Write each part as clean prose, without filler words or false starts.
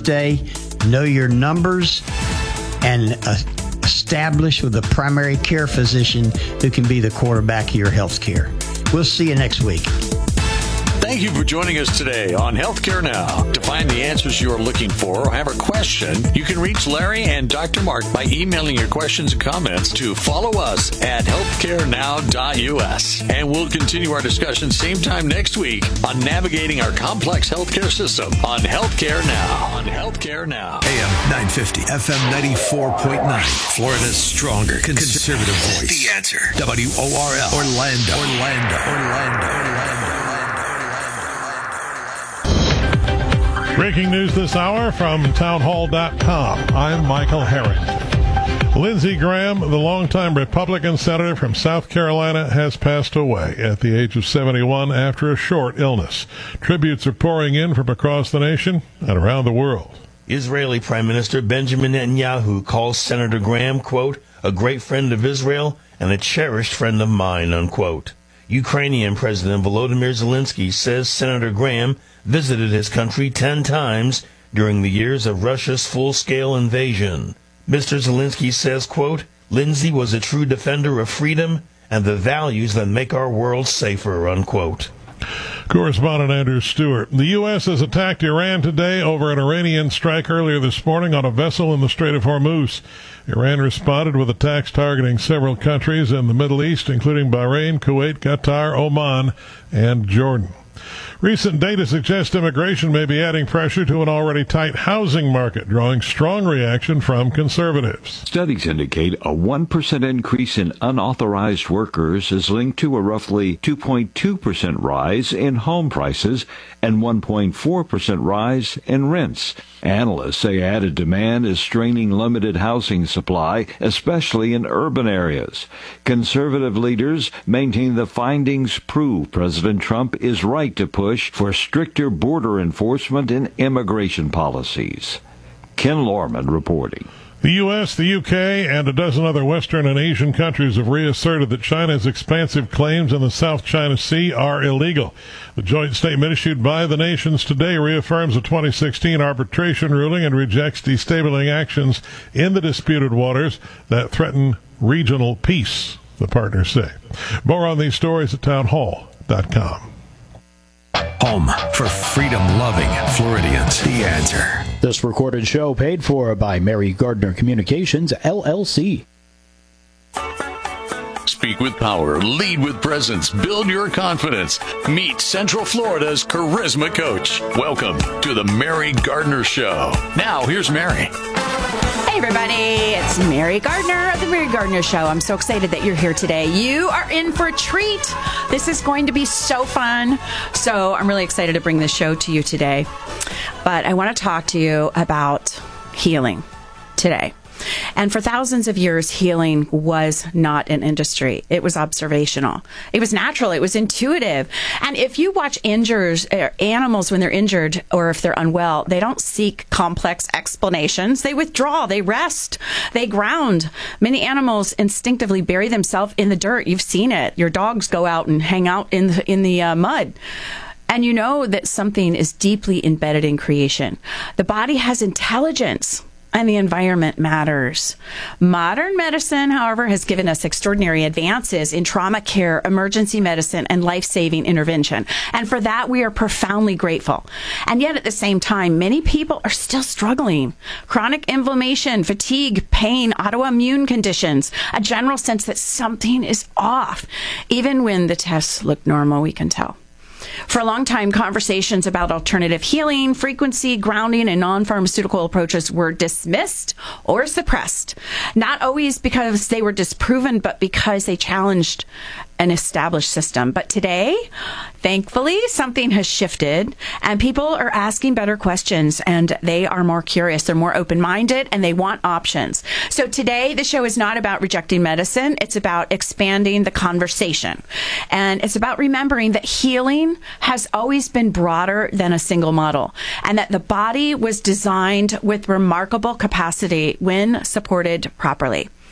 stay, know your numbers, and establish with a primary care physician who can be the quarterback of your health care. We'll see you next week. Thank you for joining us today on Healthcare Now. To find the answers you're looking for or have a question, you can reach Larry and Dr. Mark by emailing your questions and comments to follow us at healthcarenow.us. And we'll continue our discussion same time next week on navigating our complex healthcare system on Healthcare Now. On Healthcare Now. AM 950, FM 94.9. Florida's stronger conservative voice. The Answer. WORL. Orlando. Breaking news this hour from townhall.com. I'm Michael Harrington. Lindsey Graham, the longtime Republican senator from South Carolina, has passed away at the age of 71 after a short illness. Tributes are pouring in from across the nation and around the world. Israeli Prime Minister Benjamin Netanyahu calls Senator Graham, quote, a great friend of Israel and a cherished friend of mine, unquote. Ukrainian President Volodymyr Zelensky says Senator Graham visited his country 10 times during the years of Russia's full-scale invasion. Mr. Zelensky says, quote, Lindsey was a true defender of freedom and the values that make our world safer, unquote. Correspondent Andrew Stewart. The U.S. has attacked Iran today over an Iranian strike earlier this morning on a vessel in the Strait of Hormuz. Iran responded with attacks targeting several countries in the Middle East, including Bahrain, Kuwait, Qatar, Oman, and Jordan. Recent data suggests immigration may be adding pressure to an already tight housing market, drawing strong reaction from conservatives. Studies indicate a 1% increase in unauthorized workers is linked to a roughly 2.2% rise in home prices and 1.4% rise in rents. Analysts say added demand is straining limited housing supply, especially in urban areas. Conservative leaders maintain the findings prove President Trump is right to push for stricter border enforcement and immigration policies. Ken Lorman reporting. The U.S., the U.K., and a dozen other Western and Asian countries have reasserted that China's expansive claims in the South China Sea are illegal. The joint statement issued by the nations today reaffirms a 2016 arbitration ruling and rejects destabilizing actions in the disputed waters that threaten regional peace, the partners say. More on these stories at townhall.com. Home for freedom-loving Floridians. The Answer. This recorded show paid for by Mary Gardner Communications, LLC. Speak with power, lead with presence, build your confidence. Meet Central Florida's charisma coach. Welcome to the Mary Gardner Show. Now, here's Mary. Hey, everybody. It's Mary Gardner of the Mary Gardner Show. I'm so excited that you're here today. You are in for a treat. This is going to be so fun. So I'm really excited to bring this show to you today. But I want to talk to you about healing today. And for thousands of years, healing was not an industry. It was observational. It was natural. It was intuitive. And if you watch animals when they're injured or if they're unwell, they don't seek complex explanations. They withdraw. They rest. They ground. Many animals instinctively bury themselves in the dirt. You've seen it. Your dogs go out and hang out in the mud. And you know that something is deeply embedded in creation. The body has intelligence. And the environment matters. Modern medicine, however, has given us extraordinary advances in trauma care, emergency medicine, and life-saving intervention. And for that, we are profoundly grateful. And yet, at the same time, many people are still struggling. Chronic inflammation, fatigue, pain, autoimmune conditions, a general sense that something is off. Even when the tests look normal, we can tell. For a long time, conversations about alternative healing, frequency, grounding, and non-pharmaceutical approaches were dismissed or suppressed. Not always because they were disproven, but because they challenged an established system. But today, thankfully, something has shifted and people are asking better questions and they are more curious. They're more open-minded and they want options. So today, the show is not about rejecting medicine. It's about expanding the conversation. And it's about remembering that healing has always been broader than a single model and that the body was designed with remarkable capacity when supported properly.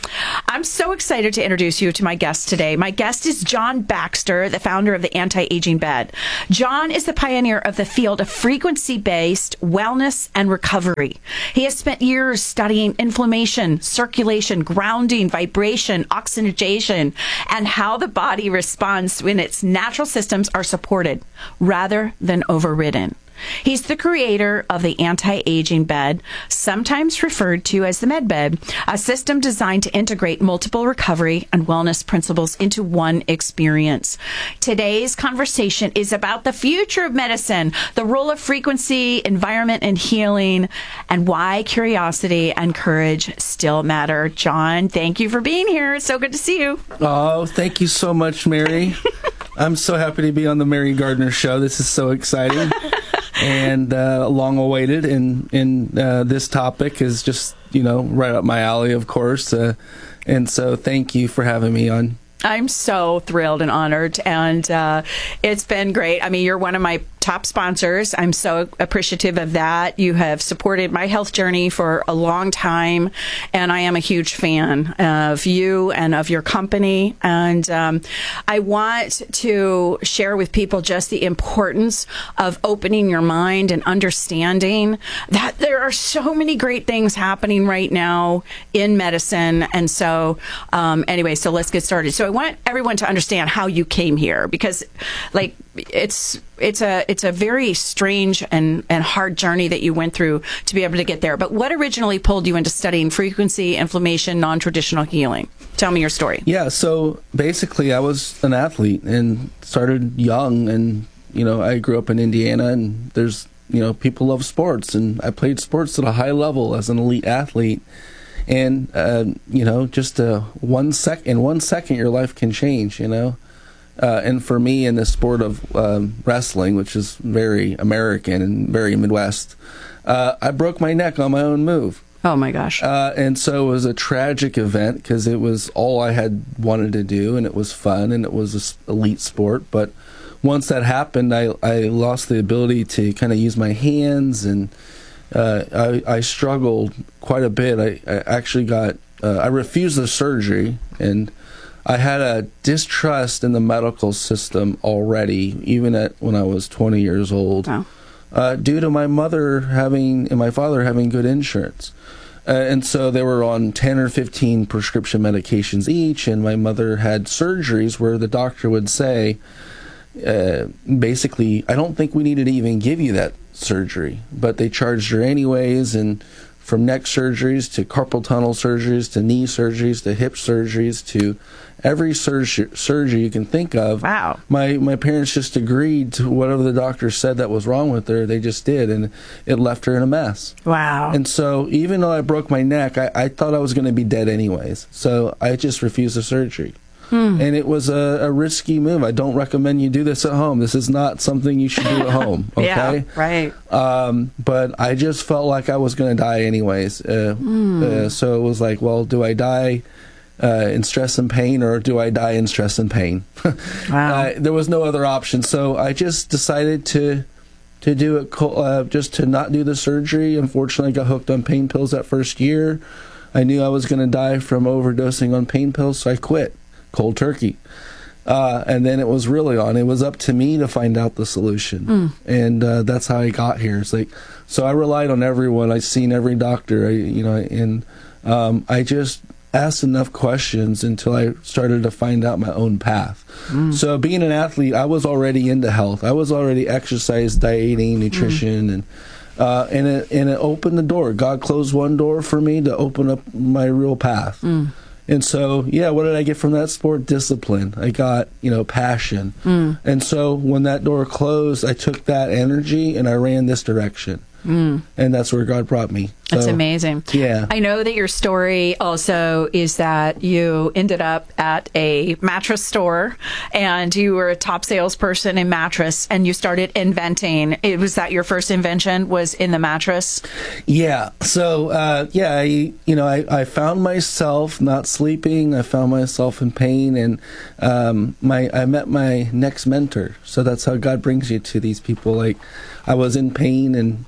I'm so excited to introduce you to my guest today. My guest is John Baxter, the founder of the Anti-Aging Bed. John is the pioneer of the field of frequency-based wellness and recovery. He has spent years studying inflammation, circulation, grounding, vibration, oxygenation, and how the body responds when its natural systems are supported rather than overridden. He's the creator of the Anti-Aging Bed, sometimes referred to as the Med Bed, a system designed to integrate multiple recovery and wellness principles into one experience. Today's conversation is about the future of medicine, the role of frequency, environment, and healing, and why curiosity and courage still matter. John, thank you for being here. It's so good to see you. Oh, thank you so much, Mary. I'm so happy to be on the Mary Gardner Show. This is so exciting. And long awaited, and this topic is just, right up my alley, of course. And so thank you for having me on. I'm so thrilled and honored, and it's been great. I mean, you're one of my top sponsors. I'm so appreciative of that. You have supported my health journey for a long time, and I am a huge fan of you and of your company. And I want to share with people just the importance of opening your mind and understanding that there are so many great things happening right now in medicine. And so anyway, so let's get started. So I want everyone to understand how you came here, because it's a very strange and hard journey that you went through to be able to get there. But what originally pulled you into studying frequency, inflammation, non-traditional healing? Tell me your story. Yeah, so basically I was an athlete and started young, and I grew up in Indiana, and there's people love sports, and I played sports at a high level as an elite athlete. And just in 1 second your life can change, and for me, in the sport of wrestling, which is very American and very Midwest, I broke my neck on my own move. Oh, my gosh. And so it was a tragic event, because it was all I had wanted to do, and it was fun, and it was an elite sport. But once that happened, I lost the ability to kind of use my hands, and I struggled quite a bit. I actually I refused the surgery, and I had a distrust in the medical system already, even when I was 20 years old, due to my mother and my father having good insurance. And so they were on 10 or 15 prescription medications each, and my mother had surgeries where the doctor would say, basically, I don't think we needed to even give you that surgery, but they charged her anyways, and from neck surgeries to carpal tunnel surgeries to knee surgeries to hip surgeries to every surgery you can think of. Wow. My parents just agreed to whatever the doctor said that was wrong with her. They just did, and it left her in a mess. Wow. And so even though I broke my neck, I thought I was going to be dead anyways. So I just refused the surgery. And it was a risky move. I don't recommend you do this at home. This is not something you should do at home. Okay? Yeah, right. But I just felt like I was going to die anyways. So it was like, well, do I die in stress and pain, or do I die in stress and pain? Wow. There was no other option. So I just decided to do it, just to not do the surgery. Unfortunately, I got hooked on pain pills that first year. I knew I was going to die from overdosing on pain pills, so I quit. Cold turkey. And then it was really on. It was up to me to find out the solution. And that's how I got here. It's like, so I relied on everyone. I've seen every doctor, and I just asked enough questions until I started to find out my own path. So being an athlete, I was already into health. I was already exercise, dieting, nutrition, and it opened the door. God closed one door for me to open up my real path. And so, what did I get from that sport? Discipline. I got, passion. And so when that door closed, I took that energy and I ran this direction. And that's where God brought me. So, that's amazing. Yeah. I know that your story also is that you ended up at a mattress store, and you were a top salesperson in mattress, and you started inventing. Was that your first invention, was in the mattress? Yeah. So, I found myself not sleeping. I found myself in pain, and I met my next mentor. So that's how God brings you to these people. Like, I was in pain, and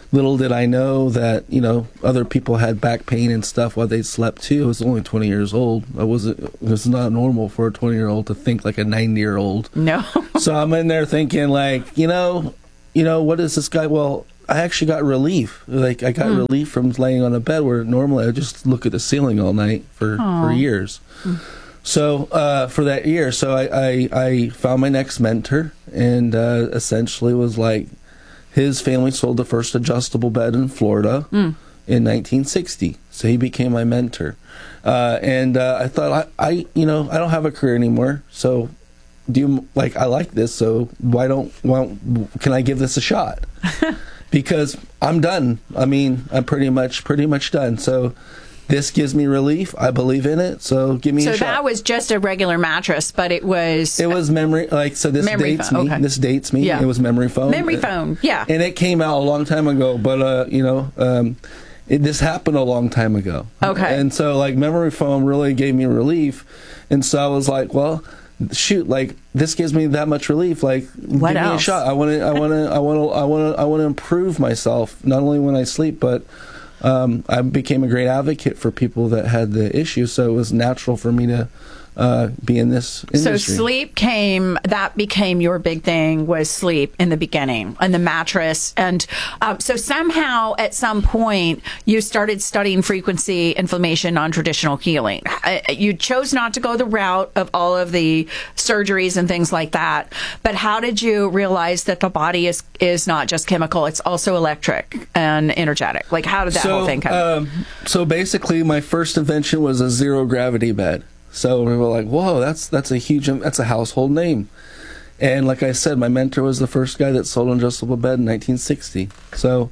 little did I know that, other people had back pain and stuff while they slept too. I was only 20 years old. It was not normal for a 20-year-old to think like a 90-year-old. No. So I'm in there thinking like, what is this guy? Well, I actually got relief. Like I got relief from laying on a bed where normally I just look at the ceiling all night for years. So for that year, so I found my next mentor, and essentially was like, his family sold the first adjustable bed in Florida in 1960. So he became my mentor, and I thought I don't have a career anymore. So I like this. So can I give this a shot? Because I'm done. I mean, I'm pretty much done. So this gives me relief. I believe in it. So give me a shot. So that was just a regular mattress, but it was memory. So this dates me. Okay. This dates me. Yeah. It was memory foam. Memory foam. Yeah. And it came out a long time ago, but this happened a long time ago. Okay. And so memory foam really gave me relief, and so I was like, well, shoot, this gives me that much relief. Give me a shot. I want to improve myself, not only when I sleep, but I became a great advocate for people that had the issue. So it was natural for me to be in this industry. So that became your big thing, was sleep in the beginning, and the mattress. And so somehow at some point you started studying frequency, inflammation, non-traditional healing. You chose not to go the route of all of the surgeries and things like that. But how did you realize that the body is not just chemical, it's also electric and energetic? How did that whole thing come? So basically my first invention was a zero gravity bed. So we were like, whoa, that's a household name. And like I said, my mentor was the first guy that sold an adjustable bed in 1960. So,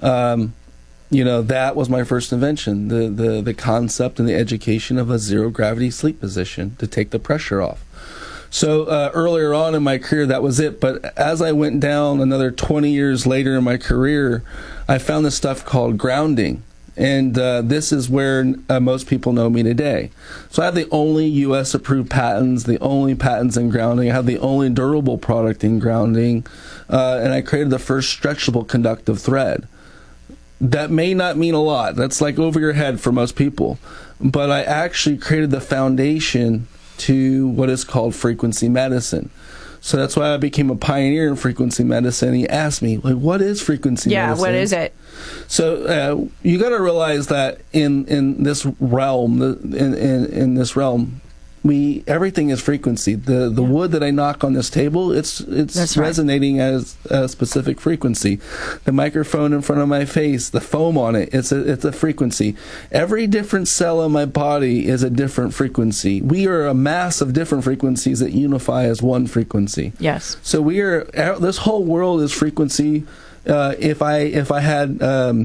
that was my first invention, the concept and the education of a zero gravity sleep position to take the pressure off. So earlier on in my career, that was it. But as I went down another 20 years later in my career, I found this stuff called grounding. And this is where most people know me today. So I have the only U.S. approved patents, the only patents in grounding. I have the only durable product in grounding. And I created the first stretchable conductive thread. That may not mean a lot. That's over your head for most people. But I actually created the foundation to what is called frequency medicine. So that's why I became a pioneer in frequency medicine. He asked me, what is frequency medicine? Yeah, what is it? So you got to realize that in this realm, in this realm, everything is frequency. The wood that I knock on this table, it's resonating as a specific frequency. The microphone in front of my face, the foam on it, it's a frequency. Every different cell in my body is a different frequency. We are a mass of different frequencies that unify as one frequency. Yes. So this whole world is frequency. If I had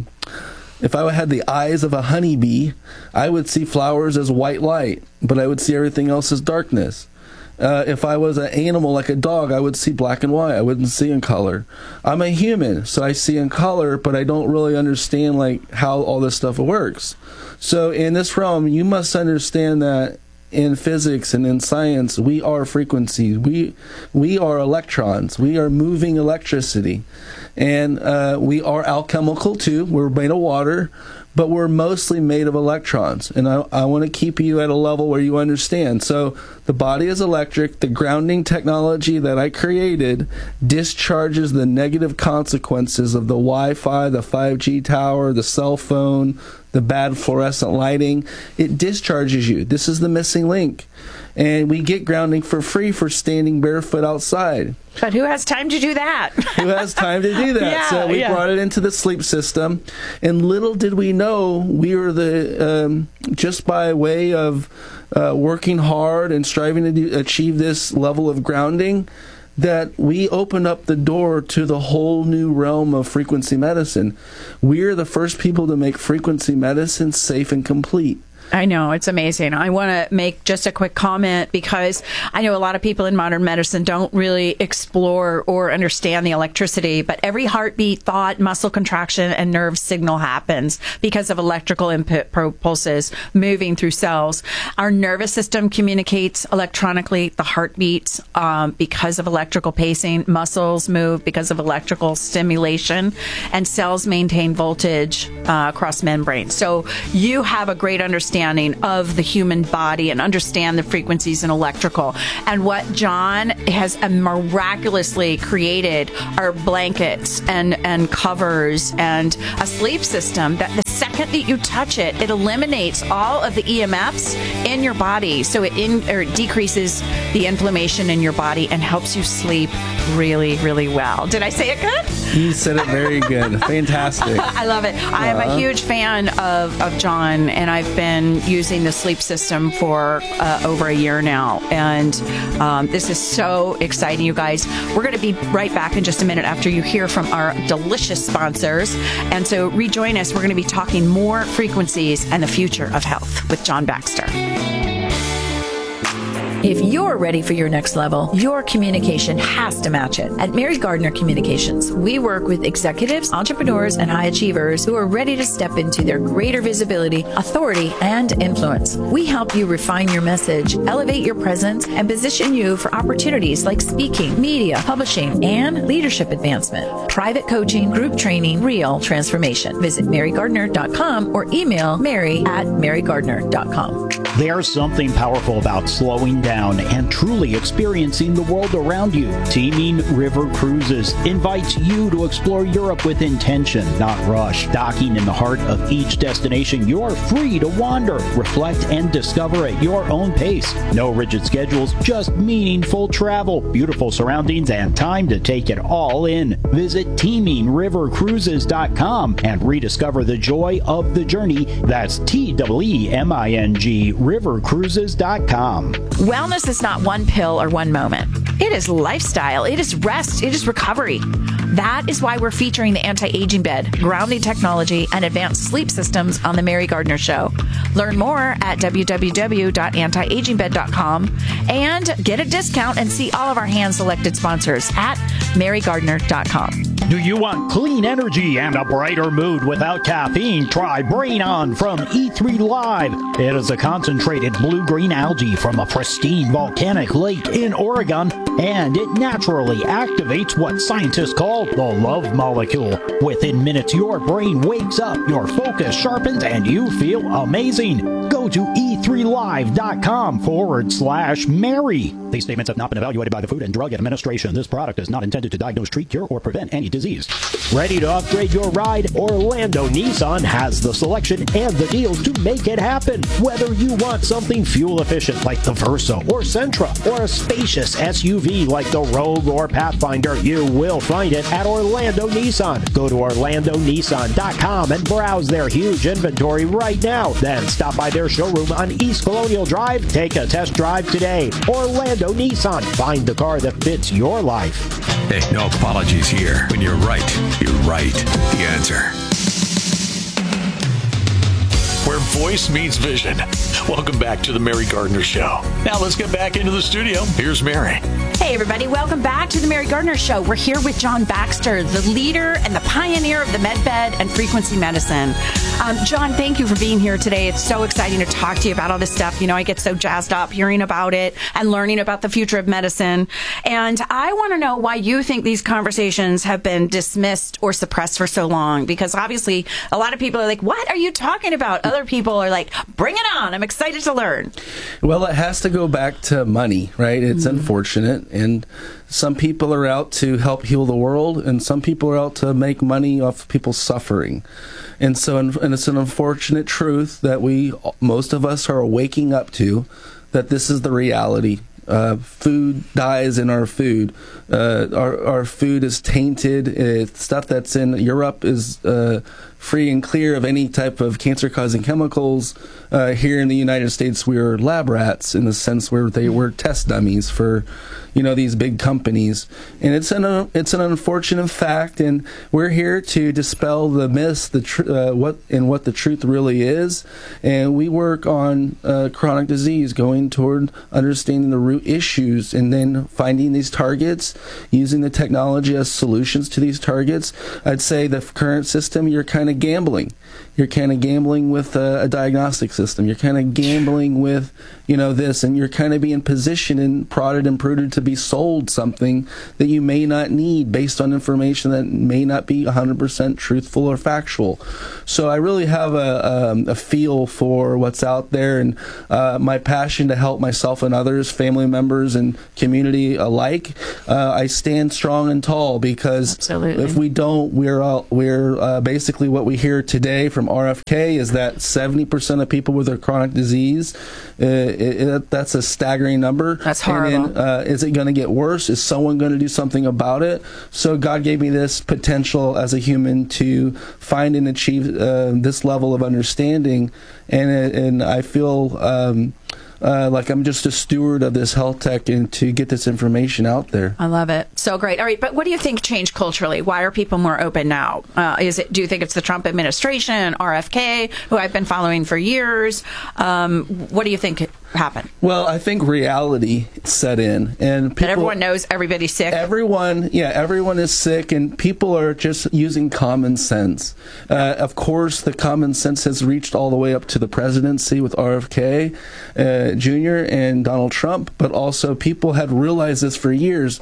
the eyes of a honeybee, I would see flowers as white light, but I would see everything else as darkness. If I was an animal like a dog, I would see black and white. I wouldn't see in color. I'm a human, so I see in color, but I don't really understand how all this stuff works. So in this realm, you must understand that in physics and in science, we are frequencies. We are electrons. We are moving electricity. And we are alchemical too. We're made of water, but we're mostly made of electrons. And I want to keep you at a level where you understand. So the body is electric. The grounding technology that I created discharges the negative consequences of the Wi-Fi, the 5G tower, the cell phone, the bad fluorescent lighting. It discharges you. This is the missing link. And we get grounding for free for standing barefoot outside. But who has time to do that? Who has time to do that? Yeah, so we brought it into the sleep system. And little did we know, we were just by way of working hard and striving to achieve this level of grounding, that we opened up the door to the whole new realm of frequency medicine. We're the first people to make frequency medicine safe and complete. I know. It's amazing. I want to make just a quick comment because I know a lot of people in modern medicine don't really explore or understand the electricity, but every heartbeat, thought, muscle contraction, and nerve signal happens because of electrical input pulses moving through cells. Our nervous system communicates electronically, the heart beats because of electrical pacing, muscles move because of electrical stimulation, and cells maintain voltage across membranes. So you have a great understanding of the human body and understand the frequencies in electrical. And what John has miraculously created are blankets and covers and a sleep system that the second that you touch it, it eliminates all of the EMFs in your body. So it decreases the inflammation in your body and helps you sleep really, really well. Did I say it good? You said it very good. Fantastic. I love it. I am a huge fan of John, and I've been using the sleep system for over a year now. And this is so exciting, you guys. We're going to be right back in just a minute after you hear from our delicious sponsors. And so rejoin us. We're going to be talking more frequencies and the future of health with John Baxter. If you're ready for your next level, your communication has to match it. At Mary Gardner Communications, we work with executives, entrepreneurs, and high achievers who are ready to step into their greater visibility, authority, and influence. We help you refine your message, elevate your presence, and position you for opportunities like speaking, media, publishing, and leadership advancement, private coaching, group training, real transformation. Visit marygardner.com or email mary@marygardner.com. There's something powerful about slowing down and truly experiencing the world around you. Teaming River Cruises invites you to explore Europe with intention, not rush. Docking in the heart of each destination, you're free to wander, reflect, and discover at your own pace. No rigid schedules, just meaningful travel, beautiful surroundings, and time to take it all in. Visit teamingrivercruises.com and rediscover the joy of the journey. That's TEEMING rivercruises.com. Wellness is not one pill or one moment. It is lifestyle. It is rest. It is recovery. That is why we're featuring the anti-aging bed, grounding technology, and advanced sleep systems on the Mary Gardner Show. Learn more at www.antiagingbed.com and get a discount and see all of our hand-selected sponsors at marygardner.com. Do you want clean energy and a brighter mood without caffeine? Try Brain On from E3 Live. It is a concentrated blue-green algae from a pristine volcanic lake in Oregon, and it naturally activates what scientists call the love molecule. Within minutes, your brain wakes up, your focus sharpens, and you feel amazing. Go to e3live.com/Mary. These statements have not been evaluated by the Food and Drug Administration. This product is not intended to diagnose, treat, cure, or prevent any disease. Ready to upgrade your ride? Orlando Nissan has the selection and the deals to make it happen. Whether you want something fuel efficient like the Versa or Sentra, or a spacious SUV like the Rogue or Pathfinder, you will find it at Orlando Nissan. Go to orlandonissan.com and browse their huge inventory right now. Then stop by their showroom on East Colonial Drive. Take a test drive today. Orlando Nissan. Find the car that fits your life. Hey, no apologies here. When you're right, you're right. The answer. Where voice meets vision. Welcome back to the Mary Gardner Show. Now let's get back into the studio. Here's Mary. Hey, everybody. Welcome back to the Mary Gardner Show. We're here with John Baxter, the leader and the pioneer of the MedBed and frequency medicine. John, thank you for being here today. It's so exciting to talk to you about all this stuff. You know, I get so jazzed up hearing about it and learning about the future of medicine. And I want to know why you think these conversations have been dismissed or suppressed for so long. Because obviously, a lot of people are like, what are you talking about? Other people are like, bring it on. I'm excited to learn. Well, it has to go back to money, right? It's unfortunate. And some people are out to help heal the world, and some people are out to make money off people's suffering. And so, and it's an unfortunate truth that most of us are waking up to, that this is the reality. Food dies in our food. Our food is tainted. Stuff that's in Europe is free and clear of any type of cancer-causing chemicals. Here in the United States, we were lab rats in the sense where they were test dummies for, these big companies. And it's an unfortunate fact, and we're here to dispel the myths, what the truth really is. And we work on chronic disease, going toward understanding the root issues, and then finding these targets, using the technology as solutions to these targets. I'd say the current system, you're kind of gambling. You're kind of gambling with a diagnostic system. You're kind of gambling with, this, and you're kind of being positioned and prodded and prodded to be sold something that you may not need based on information that may not be 100% truthful or factual. So I really have a feel for what's out there, and my passion to help myself and others, family members and community alike. I stand strong and tall, because Absolutely. If we don't, we're basically what we hear today from RFK is that 70% of people with a chronic disease, that's a staggering number. That's horrible. And then, is it going to get worse? Is someone going to do something about it? So God gave me this potential as a human to find and achieve this level of understanding, and I feel like I'm just a steward of this health tech and to get this information out there. I love it. So great. All right, but what do you think changed culturally? Why are people more open now? Do you think it's the Trump administration, RFK, who I've been following for years? What do you think happened? Well, I think reality set in, and people, everyone knows everybody's sick. Everyone is sick, and people are just using common sense. Of course, the common sense has reached all the way up to the presidency with RFK Jr. and Donald Trump, but also people had realized this for years.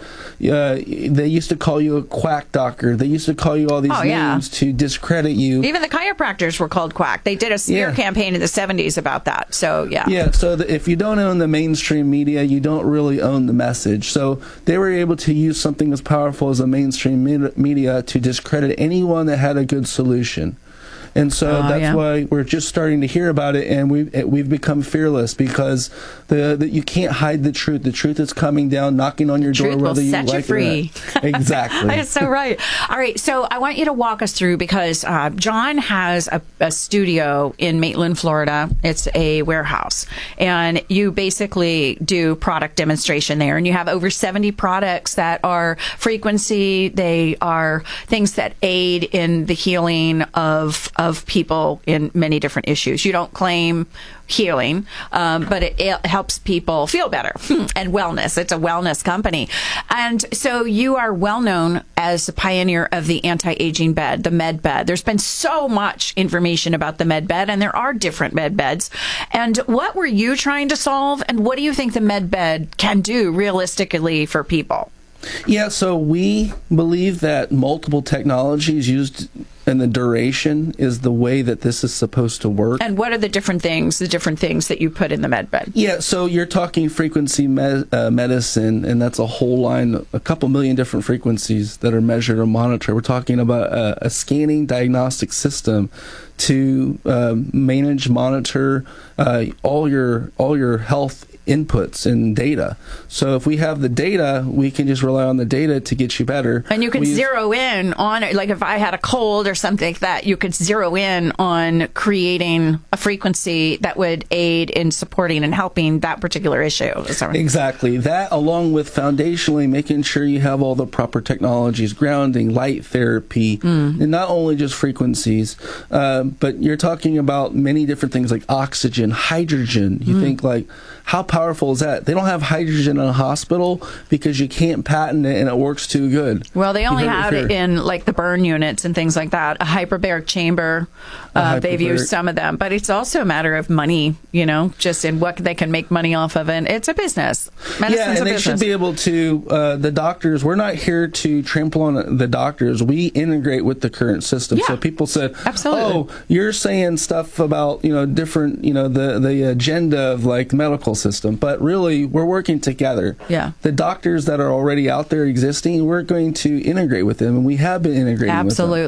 They used to call you a quack doctor. They used to call you all these names to discredit you. Even the chiropractors were called quack. They did a smear campaign in the 70s about that. So, yeah. Yeah, so if you don't own the mainstream media, you don't really own the message. So they were able to use something as powerful as the mainstream media to discredit anyone that had a good solution. And so that's why we're just starting to hear about it, and we've become fearless, because you can't hide the truth. The truth is coming down, knocking on your door, whether you like it or not. Exactly. That's so right. All right, so I want you to walk us through, because John has a studio in Maitland, Florida. It's a warehouse, and you basically do product demonstration there, and you have over 70 products that are frequency. They are things that aid in the healing of people in many different issues. You don't claim healing, but it helps people feel better and wellness. It's a wellness company. And so you are well known as the pioneer of the anti-aging bed, the med bed. There's been so much information about the med bed, and there are different med beds. And what were you trying to solve, and what do you think the med bed can do realistically for people? Yeah, so we believe that multiple technologies used in the duration is the way that this is supposed to work. And what are the different things that you put in the med bed? Yeah, so you're talking frequency medicine, and that's a whole line, a couple million different frequencies that are measured or monitored. We're talking about a scanning diagnostic system to manage, monitor all your health inputs and data. So if we have the data, we can just rely on the data to get you better. And you can zero in on it. Like if I had a cold or something like that, you could zero in on creating a frequency that would aid in supporting and helping that particular issue. Exactly. That, along with foundationally making sure you have all the proper technologies, grounding, light therapy, and not only just frequencies, but you're talking about many different things like oxygen, hydrogen. You think like, how powerful is that? They don't have hydrogen in a hospital because you can't patent it and it works too good. Well, they only have it in like the burn units and things like that. A hyperbaric chamber, they've used some of them. But it's also a matter of money, just in what they can make money off of it. It's a business. Medicine's and they should be able to, the doctors, we're not here to trample on the doctors. We integrate with the current system. Yeah, so people said, absolutely. You're saying stuff about, different, the agenda of like medical system, but really we're working together. Yeah. The doctors that are already out there existing, we're going to integrate with them, and we have been integrating absolutely with them.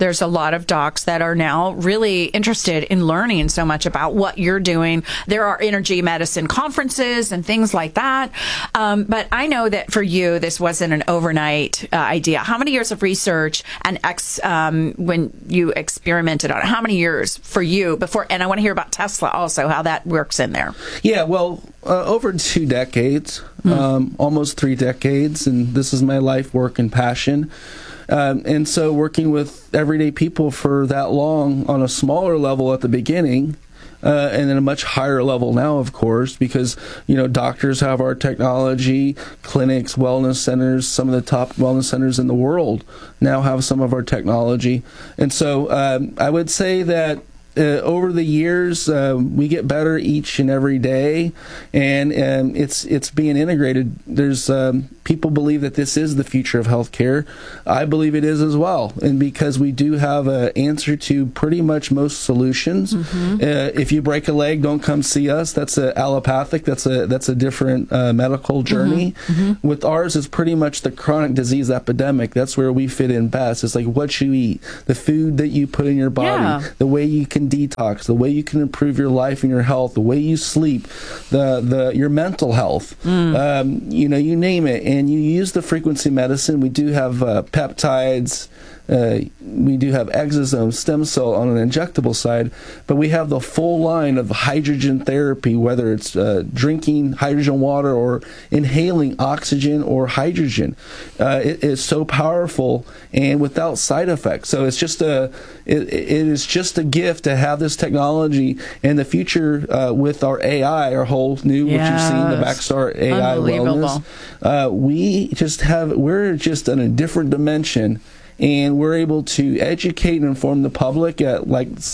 there's a lot of docs that are now really interested in learning so much about what you're doing. There are energy medicine conferences and things like that. But I know that for you, this wasn't an overnight idea. How many years of research and when you experimented on it, how many years for you before? And I want to hear about Tesla also, how that works in there. Yeah, well, over 2 decades, almost 3 decades, and this is my life, work, and passion. And so working with everyday people for that long on a smaller level at the beginning, and then a much higher level now, of course, because, doctors have our technology, clinics, wellness centers, some of the top wellness centers in the world now have some of our technology. And so I would say that over the years, we get better each and every day, and it's being integrated. There's people believe that this is the future of healthcare. I believe it is as well, and because we do have an answer to pretty much most solutions. If you break a leg, don't come see us. That's allopathic. That's a different medical journey. With ours, it's pretty much the chronic disease epidemic. That's where we fit in best. It's like what you eat, the food that you put in your body, the way you can detox, the way you can improve your life and your health, the way you sleep, your mental health, you name it. And you use the frequency medicine. We do have peptides. We do have exosomes, stem cell on an injectable side, but we have the full line of hydrogen therapy, whether it's drinking hydrogen water or inhaling oxygen or hydrogen. It is so powerful and without side effects. So it's just it is just a gift to have this technology. In the future, with our AI, our whole new, what you've seen, the Backstar AI Wellness, we're just in a different dimension. And we're able to educate and inform the public at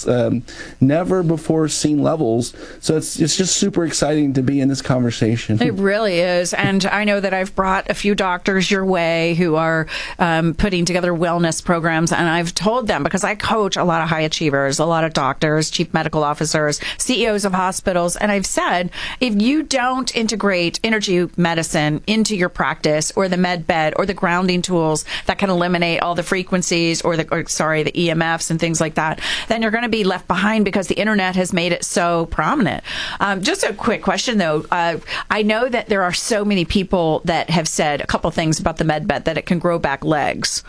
never before seen levels. So it's just super exciting to be in this conversation. It really is. And I know that I've brought a few doctors your way who are putting together wellness programs. And I've told them, because I coach a lot of high achievers, a lot of doctors, chief medical officers, CEOs of hospitals. And I've said, if you don't integrate energy medicine into your practice, or the med bed, or the grounding tools that can eliminate all the frequencies or the EMFs and things like that, then you're going to be left behind, because the internet has made it so prominent. Just a quick question, though. I know that there are so many people that have said a couple things about the med bed, that it can grow back legs.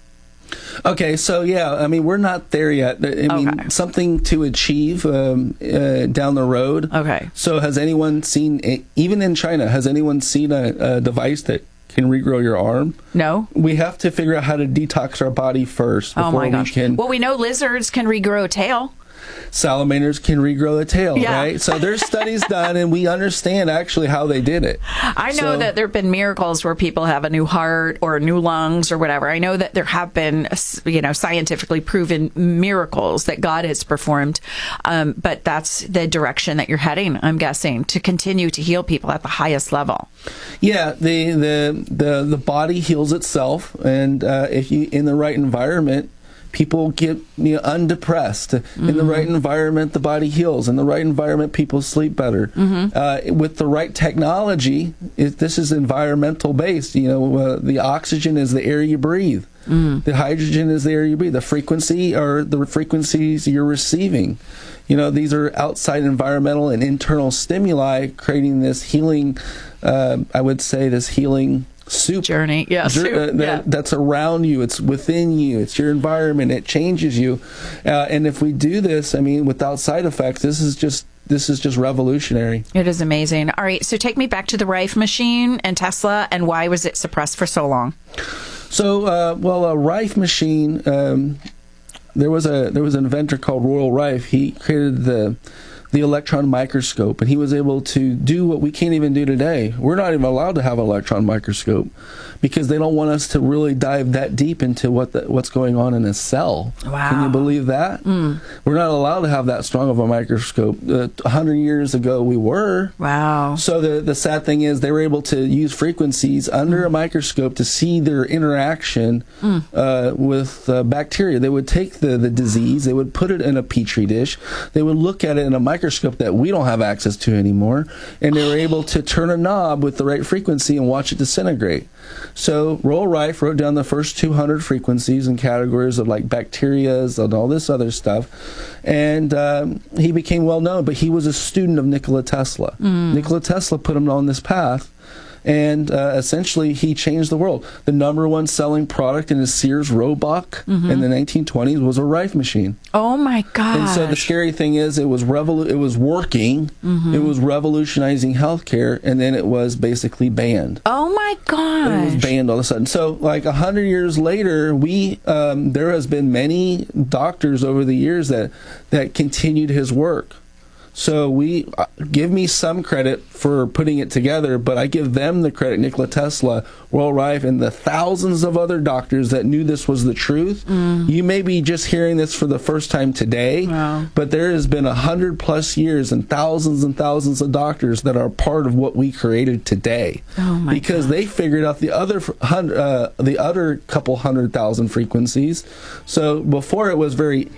Okay, so we're not there yet. Something to achieve down the road. Okay. So has anyone seen, even in China, has anyone seen a device that can regrow your arm? No. We have to figure out how to detox our body first before we can. Well, we know lizards can regrow a tail. Salamanders can regrow a tail, right? So there's studies done, and we understand actually how they did it. I know that there have been miracles where people have a new heart or new lungs or whatever. I know that there have been, scientifically proven miracles that God has performed. But that's the direction that you're heading, I'm guessing, to continue to heal people at the highest level. Yeah, the body heals itself, and if you in the right environment, people get undepressed. In the right environment, the body heals. In the right environment, people sleep better. With the right technology, this is environmental based. The oxygen is the air you breathe. The hydrogen is the air you breathe. The frequency are the frequencies you're receiving. These are outside environmental and internal stimuli creating this healing, I would say this healing soup journey, that's around you. It's within you. It's your environment. It changes you. And if we do this, without side effects, this is just revolutionary. It is amazing. All right, so take me back to the Rife machine and Tesla, and why was it suppressed for so long? So, a Rife machine. There was an inventor called Royal Rife. He created the electron microscope, and he was able to do what we can't even do today. We're not even allowed to have an electron microscope because they don't want us to really dive that deep into what's going on in a cell. Wow. Can you believe that? We're not allowed to have that strong of a microscope. 100 years ago, we were. Wow. So the sad thing is they were able to use frequencies under a microscope to see their interaction with bacteria. They would take the disease, they would put it in a petri dish, they would look at it in a microscope, microscope that we don't have access to anymore, and they were able to turn a knob with the right frequency and watch it disintegrate. So Royal Rife wrote down the first 200 frequencies and categories of like bacterias and all this other stuff, and he became well known. But he was a student of Nikola Tesla. Nikola Tesla put him on this path. And essentially, he changed the world. The number one selling product in a Sears Roebuck in the 1920s was a Rife machine. Oh my God! And so the scary thing is, it was working. It was revolutionizing healthcare, and then it was basically banned. Oh my God! It was banned all of a sudden. So, like 100 years later, there has been many doctors over the years that continued his work. So we give me some credit for putting it together, but I give them the credit, Nikola Tesla, Royal Rife, and the thousands of other doctors that knew this was the truth. You may be just hearing this for the first time today, but there has been 100+ years and thousands of doctors that are part of what we created today. Because they figured out the other couple 100,000 frequencies. So before it was very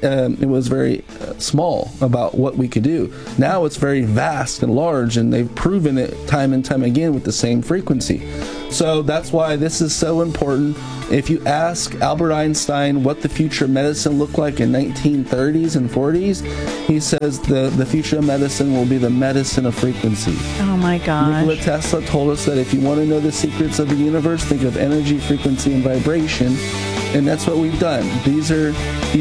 small about what we could do. Now it's very vast and large, and they've proven it time and time again with the same frequency. So that's why this is so important. If you ask Albert Einstein what the future of medicine looked like in 1930s and 40s, he says the future of medicine will be the medicine of frequency. Oh my gosh. Nikola Tesla told us that if you want to know the secrets of the universe, think of energy, frequency, and vibration. And that's what we've done. These are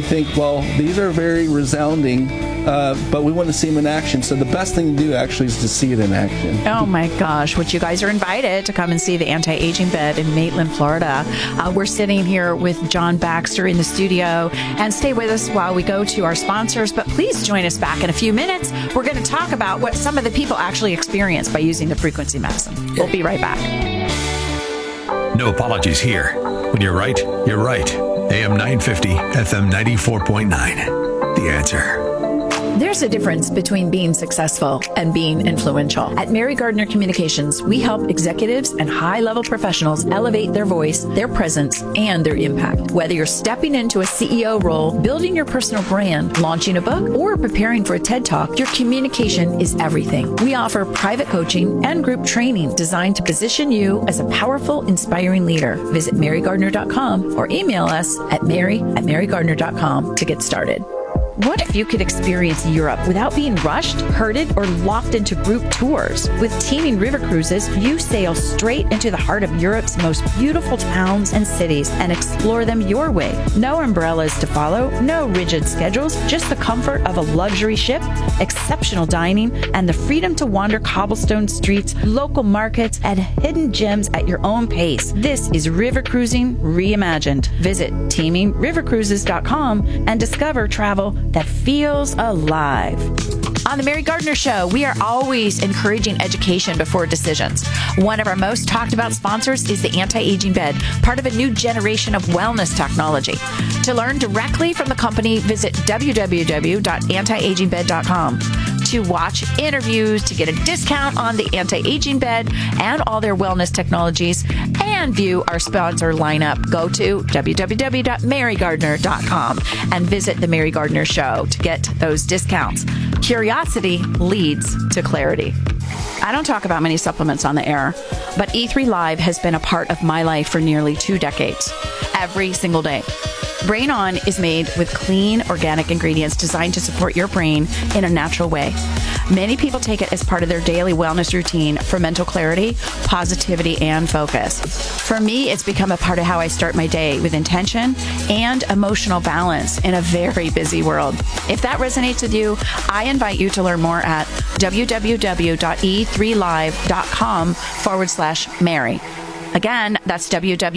very resounding, but we want to see them in action. So the best thing to do actually is to see it in action. Oh my gosh, which you guys are invited to come and see the Anti-Aging Bed in Maitland, Florida. We're sitting here with John Baxter in the studio, and stay with us while we go to our sponsors, but please join us back in a few minutes. We're going to talk about what some of the people actually experience by using the frequency medicine. We'll be right back. No apologies here. When you're right, you're right. AM 950, FM 94.9. The Answer. There's a difference between being successful and being influential. At Mary Gardner Communications, we help executives and high-level professionals elevate their voice, their presence, and their impact. Whether you're stepping into a CEO role, building your personal brand, launching a book, or preparing for a TED Talk, your communication is everything. We offer private coaching and group training designed to position you as a powerful, inspiring leader. Visit marygardner.com or email us at mary@marygardner.com to get started. What if you could experience Europe without being rushed, herded, or locked into group tours? With Teaming River Cruises, you sail straight into the heart of Europe's most beautiful towns and cities and explore them your way. No umbrellas to follow, no rigid schedules, just the comfort of a luxury ship, exceptional dining, and the freedom to wander cobblestone streets, local markets, and hidden gems at your own pace. This is river cruising reimagined. Visit teamingrivercruises.com and discover travel that feels alive. On the Mary Gardner Show, we are always encouraging education before decisions. One of our most talked about sponsors is the Anti-Aging Bed, part of a new generation of wellness technology. To learn directly from the company, visit www.antiagingbed.com. To watch interviews, to get a discount on the Anti-Aging Bed and all their wellness technologies, and view our sponsor lineup, go to www.marygardner.com and visit The Mary Gardner Show to get those discounts. Curiosity leads to clarity. I don't talk about many supplements on the air, but E3 Live has been a part of my life for nearly 2 decades, every single day. Brain On is made with clean, organic ingredients designed to support your brain in a natural way. Many people take it as part of their daily wellness routine for mental clarity, positivity, and focus. For me, it's become a part of how I start my day with intention and emotional balance in a very busy world. If that resonates with you, I invite you to learn more at www.e3live.com/Mary. Again, that's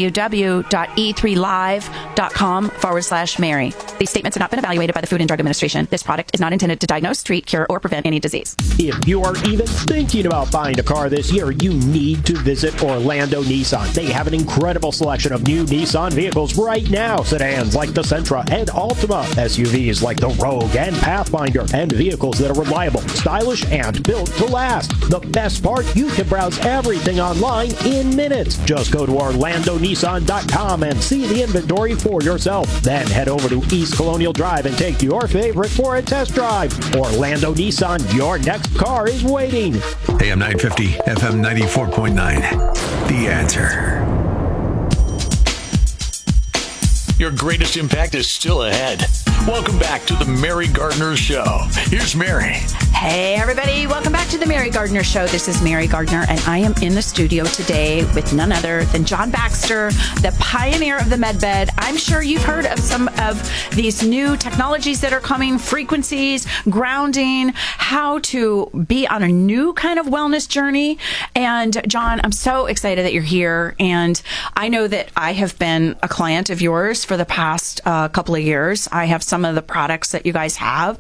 www.e3live.com/Mary. These statements have not been evaluated by the Food and Drug Administration. This product is not intended to diagnose, treat, cure, or prevent any disease. If you are even thinking about buying a car this year, you need to visit Orlando Nissan. They have an incredible selection of new Nissan vehicles right now. Sedans like the Sentra and Altima, SUVs like the Rogue and Pathfinder, and vehicles that are reliable, stylish, and built to last. The best part, you can browse everything online in minutes. Just go to OrlandoNissan.com and see the inventory for yourself. Then head over to East Colonial Drive and take your favorite for a test drive. Orlando Nissan, your next car is waiting. AM 950, FM 94.9. The Answer. Your greatest impact is still ahead. Welcome back to the Mary Gardner Show. Here's Mary. Hey, everybody. Welcome back to the Mary Gardner Show. This is Mary Gardner, and I am in the studio today with none other than John Baxter, the pioneer of the MedBed. I'm sure you've heard of some of these new technologies that are coming, frequencies, grounding, how to be on a new kind of wellness journey. And John, I'm so excited that you're here. And I know that I have been a client of yours for the past couple of years. I have some of the products that you guys have.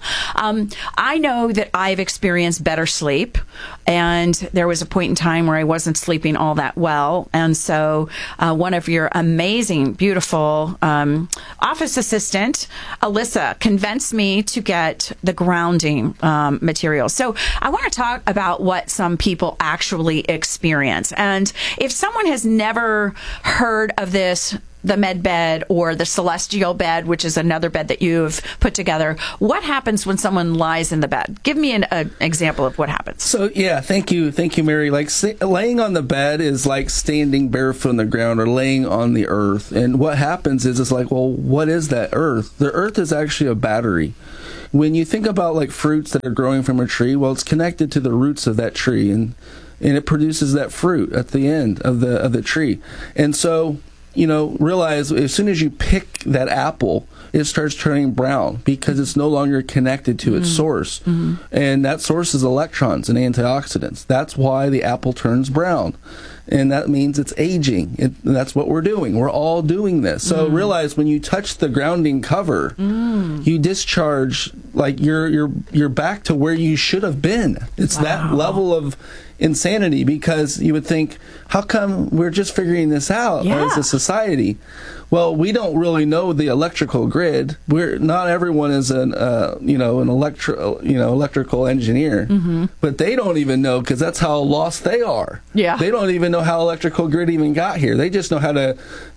I know that I've experienced better sleep, and there was a point in time where I wasn't sleeping all that well. And so one of your amazing, beautiful office assistant, Alyssa, convinced me to get the grounding material. So I want to talk about what some people actually experience. And if someone has never heard of this, the MedBed or the Celestial bed, which is another bed that you've put together, what happens when someone lies in the bed? Give me an example of what happens. So, yeah, thank you, Mary. Like, laying on the bed is like standing barefoot on the ground or laying on the earth. And what happens is, it's like, well, what is that earth? The earth is actually a battery. When you think about like fruits that are growing from a tree, well, it's connected to the roots of that tree, and it produces that fruit at the end of the tree. And so, realize as soon as you pick that apple, it starts turning brown because it's no longer connected to its source. Mm-hmm. And that source is electrons and antioxidants. That's why the apple turns brown. And that means it's aging. And that's what we're doing. We're all doing this. So realize when you touch the grounding cover, you discharge, like you're back to where you should have been. It's that level of insanity, because you would think, how come we're just figuring this out as a society? Well, we don't really know the electrical grid. Not everyone is an electrical engineer, but they don't even know, because that's how lost they are. Yeah, they don't even know how electrical grid even got here. They just know how to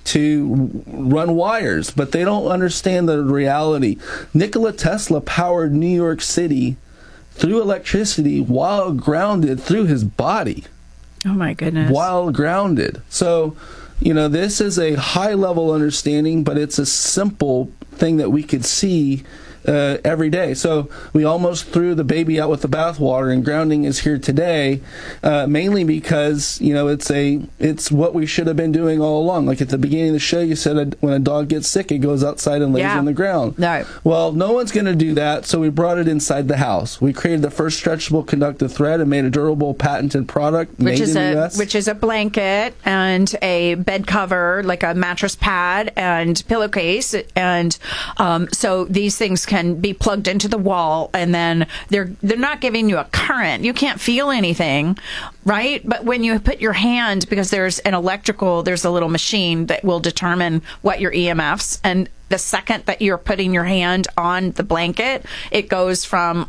run wires, but they don't understand the reality. Nikola Tesla powered New York City through electricity while grounded through his body. Oh my goodness. While grounded. So, this is a high level understanding, but it's a simple thing that we could see every day. So we almost threw the baby out with the bathwater, and grounding is here today, mainly because it's what we should have been doing all along. Like at the beginning of the show, you said when a dog gets sick, it goes outside and lays on the ground. No. Well, no one's going to do that, so we brought it inside the house. We created the first stretchable conductive thread and made a durable patented product made in the U.S. Which is a blanket and a bed cover, like a mattress pad and pillowcase, and so these things can be plugged into the wall, and then they're not giving you a current. You can't feel anything, right? But when you put your hand, because there's a little machine that will determine what your EMFs, and the second that you're putting your hand on the blanket, it goes from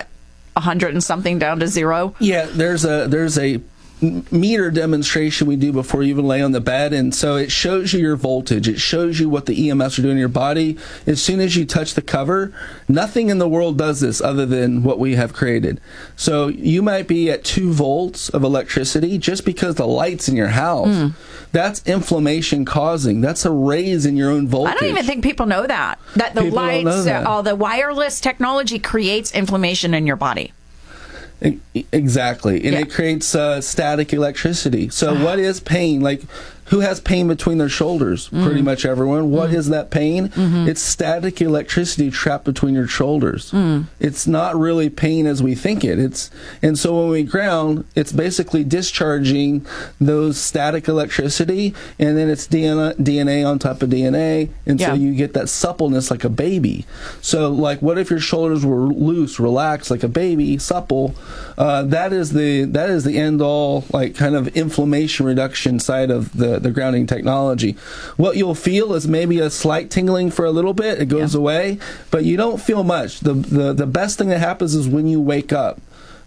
100 and something down to 0. Yeah, there's a meter demonstration we do before you even lay on the bed, and so it shows you your voltage. It shows you what the EMFs are doing in your body. As soon as you touch the cover, nothing in the world does this other than what we have created. So you might be at 2 volts of electricity just because the lights in your house. That's inflammation causing. That's a raise in your own voltage. I don't even think people know that the lights, all the wireless technology creates inflammation in your body. Exactly. And it creates static electricity. So what is pain? Like, who has pain between their shoulders? Pretty much everyone. What is that pain? It's static electricity trapped between your shoulders. It's not really pain as we think it. And so when we ground, it's basically discharging those static electricity, and then it's DNA on top of DNA, and so you get that suppleness like a baby. So, like, what if your shoulders were loose, relaxed like a baby, supple? That is the end all, like, kind of inflammation reduction side of the grounding technology. What you'll feel is maybe a slight tingling for a little bit. It goes away, but you don't feel much. The best thing that happens is when you wake up.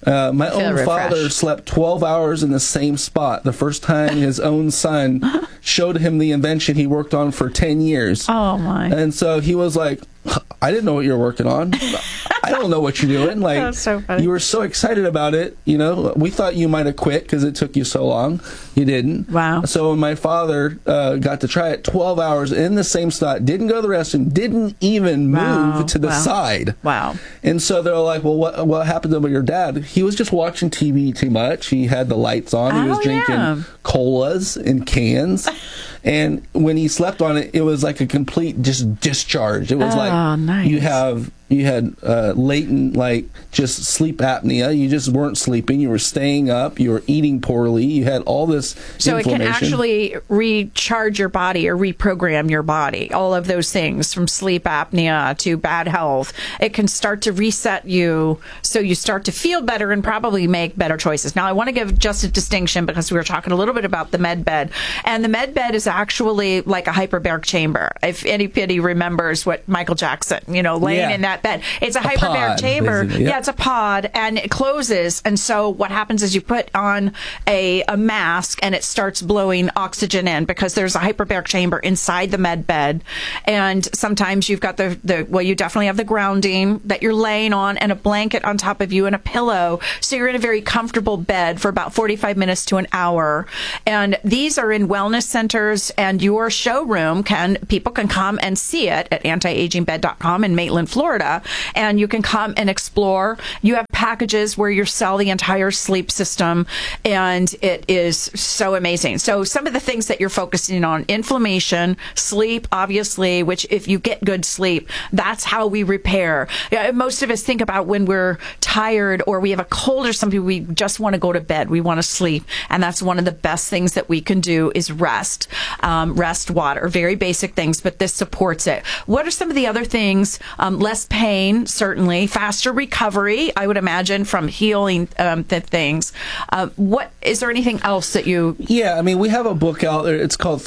My own father slept 12 hours in the same spot the first time his own son showed him the invention he worked on for 10 years. Oh, my. And so he was like, I didn't know what you were working on. I don't know what you're doing. Like, that's so funny. You were so excited about it. You know, we thought you might have quit because it took you so long. You didn't. Wow. So when my father got to try it 12 hours in the same spot, didn't go to the restroom, didn't even move to the side. Wow. And so they're like, well, what happened to your dad? He was just watching TV too much. He had the lights on. He was drinking colas in cans. And when he slept on it, it was like a complete just discharge. It was nice. You had latent, like, just sleep apnea. You just weren't sleeping. You were staying up. You were eating poorly. You had all this So inflammation. it can actually recharge your body or reprogram your body. All of those things, from sleep apnea to bad health. It can start to reset you so you start to feel better and probably make better choices. Now, I want to give just a distinction because we were talking a little bit about the med bed. And the med bed is actually like a hyperbaric chamber. If anybody remembers what Michael Jackson, laying in that bed. It's a hyperbaric chamber. Yep. Yeah, it's a pod, and it closes. And so what happens is you put on a mask, and it starts blowing oxygen in because there's a hyperbaric chamber inside the med bed. And sometimes you've got you definitely have the grounding that you're laying on and a blanket on top of you and a pillow. So you're in a very comfortable bed for about 45 minutes to an hour. And these are in wellness centers, and your showroom people can come and see it at antiagingbed.com in Maitland, Florida. And you can come and explore. You have packages where you sell the entire sleep system, and it is so amazing. So some of the things that you're focusing on: inflammation, sleep, obviously, which if you get good sleep, that's how we repair. Most of us think about when we're tired or we have a cold or something, we just want to go to bed. We want to sleep. And that's one of the best things that we can do is rest. Rest, water, very basic things, but this supports it. What are some of the other things? Less pain, certainly. Faster recovery, I would imagine, from healing the things. What is there anything else that you... Yeah, I mean, we have a book out there. It's called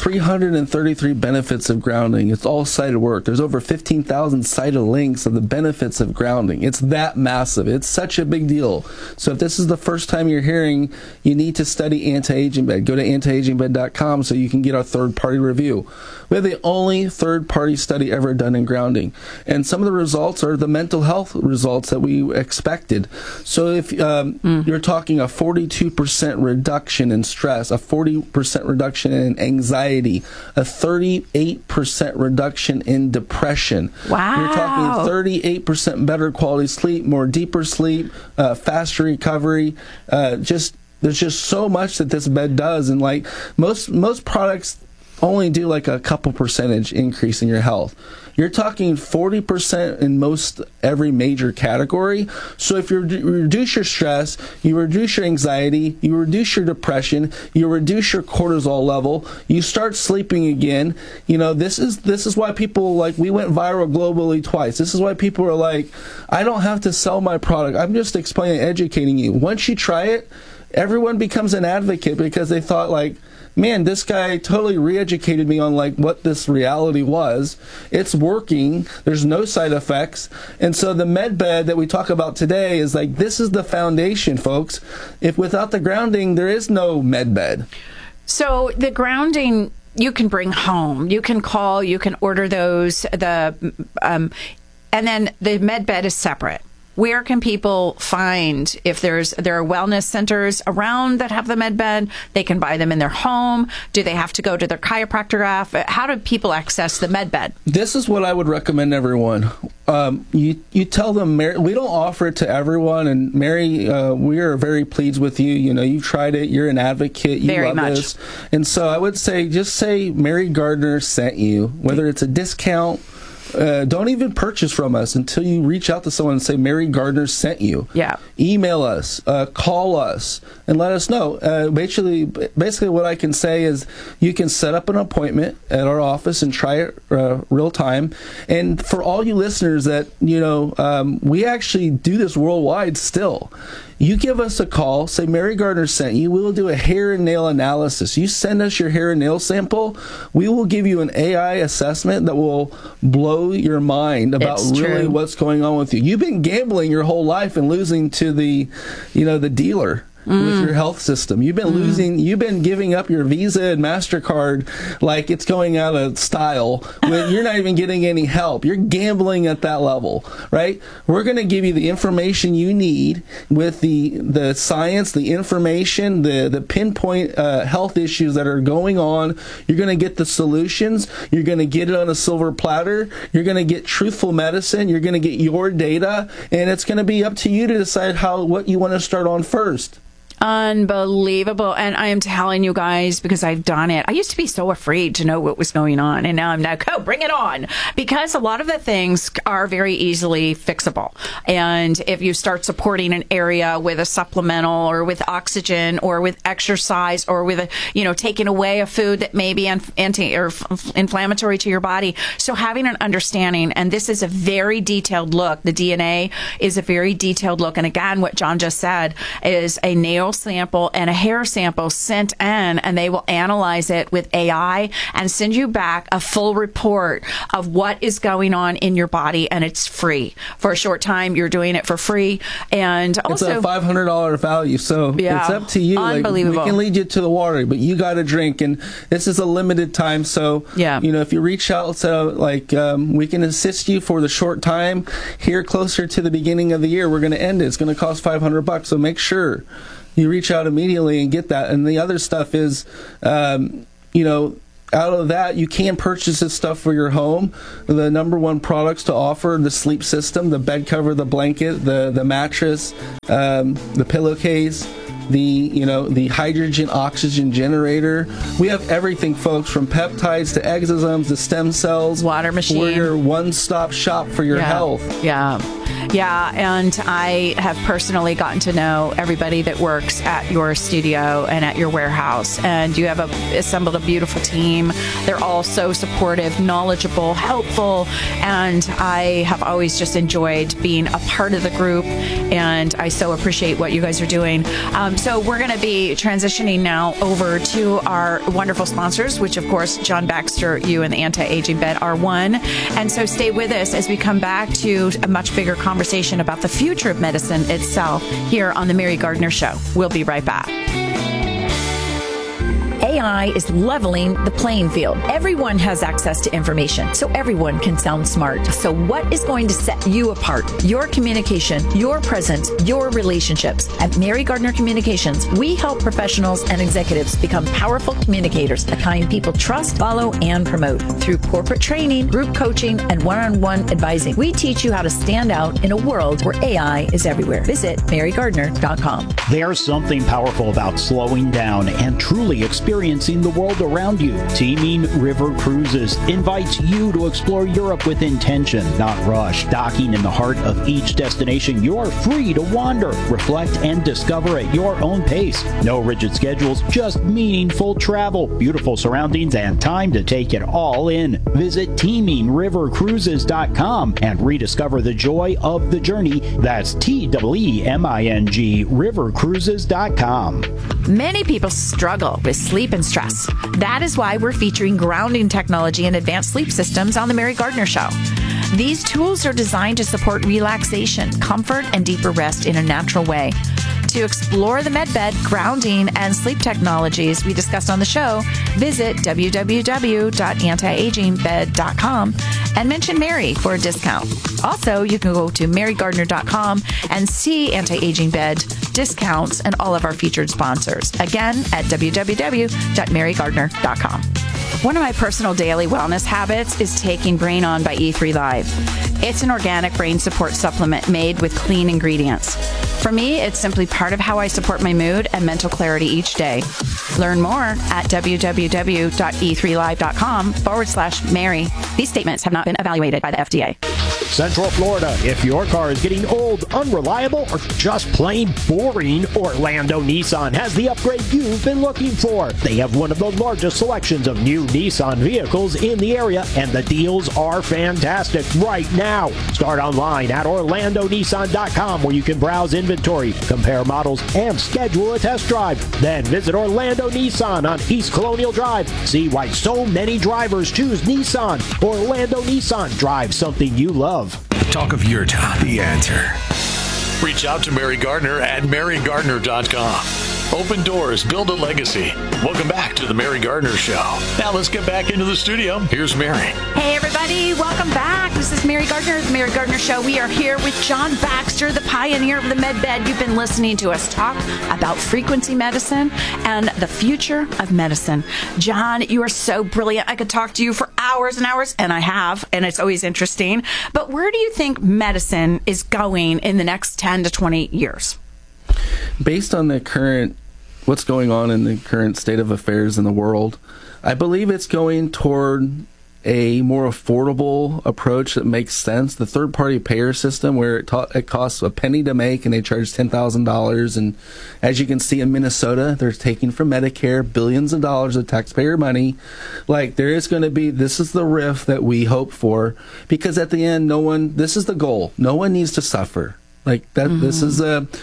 333 Benefits of Grounding. It's all cited work. There's over 15,000 cited links of the benefits of grounding. It's that massive. It's such a big deal. So if this is the first time you're hearing, you need to study Anti-Aging Bed. Go to antiagingbed.com so you can get our third-party review. We have the only third-party study ever done in grounding. And some of the results are the mental health results that we expected. So if you're talking a 42% reduction in stress, a 40% reduction in anxiety, a 38% reduction in depression. Wow. You're talking 38% better quality sleep, more deeper sleep, faster recovery. There's just so much that this bed does. And like most products only do like a couple percentage increase in your health. You're talking 40% in most every major category. So if you reduce your stress, you reduce your anxiety, you reduce your depression, you reduce your cortisol level, you start sleeping again. This is why people, like, we went viral globally twice. This is why people are like, I don't have to sell my product. I'm just explaining, educating you. Once you try it, everyone becomes an advocate because they thought, like, man, this guy totally re-educated me on like what this reality was. It's working. There's no side effects. And so the med bed that we talk about today is like, this is the foundation, folks. If without the grounding, there is no med bed. So the grounding you can bring home. You can call, you can order those, and then the med bed is separate. Where can people find, if there are wellness centers around that have the med bed, they can buy them in their home? Do they have to go to their chiropractor? How do people access the med bed? This is what I would recommend everyone. You tell them, Mary, we don't offer it to everyone, and Mary, we are very pleased with you. You've tried it. You're an advocate. You very love much. This. And so I would say, just say Mary Gardner sent you, whether it's a discount. Don't even purchase from us until you reach out to someone and say Mary Gardner sent you. Yeah. Email us, call us, and let us know. Basically, what I can say is you can set up an appointment at our office and try it real time. And for all you listeners that we actually do this worldwide still. You give us a call, say Mary Gardner sent you. We will do a hair and nail analysis. You send us your hair and nail sample. We will give you an AI assessment that will blow blow your mind about really what's going on with you. You've been gambling your whole life and losing to the dealer. With your health system. You've been losing, you've been giving up your Visa and MasterCard like it's going out of style when you're not even getting any help. You're gambling at that level, right? We're going to give you the information you need with the science, the information, the pinpoint health issues that are going on. You're going to get the solutions. You're going to get it on a silver platter. You're going to get truthful medicine. You're going to get your data, and it's going to be up to you to decide what you want to start on first. Unbelievable. And I am telling you guys, because I've done it, I used to be so afraid to know what was going on. And now I'm like, oh, bring it on. Because a lot of the things are very easily fixable. And if you start supporting an area with a supplemental or with oxygen or with exercise or with taking away a food that may be anti or inflammatory to your body. So having an understanding, and this is a very detailed look. The DNA is a very detailed look. And again, what John just said is a nail sample and a hair sample sent in, and they will analyze it with AI and send you back a full report of what is going on in your body, and it's free. For a short time, you're doing it for free. And also, it's a $500 value, so it's up to you. Unbelievable. Like, we can lead you to the water, but you got to drink, and this is a limited time, so if you reach out, we can assist you for the short time. Here, closer to the beginning of the year, we're going to end it. It's going to cost $500, so make sure you reach out immediately and get that. And the other stuff is, out of that, you can purchase this stuff for your home. The number one products to offer: the sleep system, the bed cover, the blanket, the mattress, the pillowcase, the hydrogen oxygen generator. We have everything, folks, from peptides to exosomes to stem cells. Water machine. We're your one-stop shop for your health. Yeah, and I have personally gotten to know everybody that works at your studio and at your warehouse, and you have assembled a beautiful team. They're all so supportive, knowledgeable, helpful, and I have always just enjoyed being a part of the group, and I so appreciate what you guys are doing. So we're going to be transitioning now over to our wonderful sponsors, which, of course, John Baxter, you and the Anti-Aging Bed are one. And so stay with us as we come back to a much bigger conversation about the future of medicine itself here on The Mary Gardner Show. We'll be right back. AI is leveling the playing field. Everyone has access to information, so everyone can sound smart. So what is going to set you apart? Your communication, your presence, your relationships. At Mary Gardner Communications, we help professionals and executives become powerful communicators, the kind people trust, follow, and promote. Through corporate training, group coaching, and one-on-one advising, we teach you how to stand out in a world where AI is everywhere. Visit marygardner.com. There's something powerful about slowing down and truly experiencing the world around you. Teaming River Cruises invites you to explore Europe with intention, not rush. Docking in the heart of each destination, you're free to wander, reflect, and discover at your own pace. No rigid schedules, just meaningful travel, beautiful surroundings, and time to take it all in. Visit teamingrivercruises.com and rediscover the joy of the journey. That's TEEMING rivercruises.com. Many people struggle with sleep and stress. That is why we're featuring grounding technology and advanced sleep systems on The Mary Gardner Show. These tools are designed to support relaxation, comfort, and deeper rest in a natural way. To explore the MedBed, grounding, and sleep technologies we discussed on the show, visit www.antiagingbed.com and mention Mary for a discount. Also, you can go to marygardner.com and see Anti-Aging Bed discounts and all of our featured sponsors. Again, at www.marygardner.com. One of my personal daily wellness habits is taking Brain On by E3 Live. It's an organic brain support supplement made with clean ingredients. For me, it's simply part of how I support my mood and mental clarity each day. Learn more at www.e3live.com/Mary. These statements have not been evaluated by the FDA. Central Florida. If your car is getting old, unreliable, or just plain boring, Orlando Nissan has the upgrade you've been looking for. They have one of the largest selections of new Nissan vehicles in the area, and the deals are fantastic right now. Start online at OrlandoNissan.com, where you can browse inventory, compare models, and schedule a test drive. Then visit Orlando Nissan on East Colonial Drive. See why so many drivers choose Nissan. Orlando Nissan. Drive something you love. Talk of your town. The Answer. Reach out to Mary Gardner at marygardner.com. Open doors, build a legacy. Welcome back to the Mary Gardner Show. Now let's get back into the studio. Here's Mary. Hey, everybody. Welcome back. This is Mary Gardner, the Mary Gardner Show. We are here with John Baxter, the pioneer of the med bed. You've been listening to us talk about frequency medicine and the future of medicine. John, you are so brilliant. I could talk to you for hours and hours, and I have, and it's always interesting. But where do you think medicine is going in the next 10 to 20 years? Based on what's going on in the current state of affairs in the world, I believe it's going toward a more affordable approach that makes sense. The third-party payer system, where it costs a penny to make and they charge $10,000. And as you can see in Minnesota, they're taking from Medicare billions of dollars of taxpayer money. Like, there is going to be, this is the rift that we hope for, because at the end, this is the goal. No one needs to suffer. Like that, This is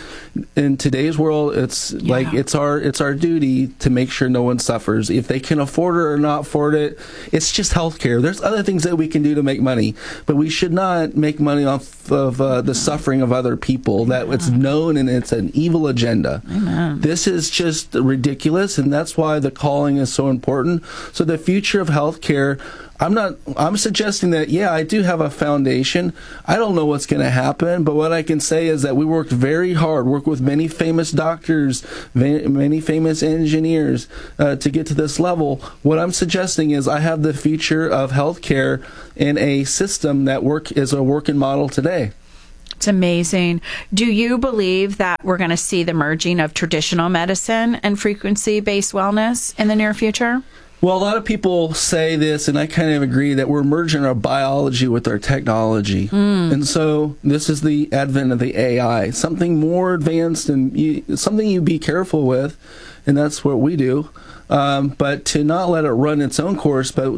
in today's world. It's like it's our duty to make sure no one suffers. If they can afford it or not afford it, it's just healthcare. There's other things that we can do to make money, but we should not make money off of the suffering of other people. That it's known and it's an evil agenda. Amen. This is just ridiculous, and that's why the calling is so important. So the future of healthcare. I'm suggesting that, I do have a foundation. I don't know what's going to happen, but what I can say is that we worked very hard, worked with many famous doctors, many famous engineers to get to this level. What I'm suggesting is I have the future of healthcare in a system that is a working model today. It's amazing. Do you believe that we're going to see the merging of traditional medicine and frequency-based wellness in the near future? Well, a lot of people say this, and I kind of agree, that we're merging our biology with our technology. And so this is the advent of the AI, something more advanced and something you be careful with, and that's what we do. But to not let it run its own course, but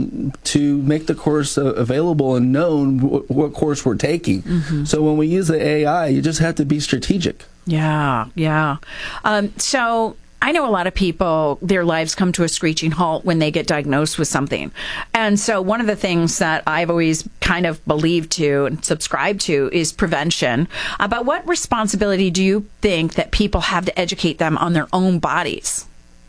to make the course available and known what course we're taking. So when we use the AI, you just have to be strategic. Yeah. So I know a lot of people, their lives come to a screeching halt when they get diagnosed with something. And so one of the things that I've always kind of believed to and subscribed to is prevention. But what responsibility do you think that people have to educate them on their own bodies?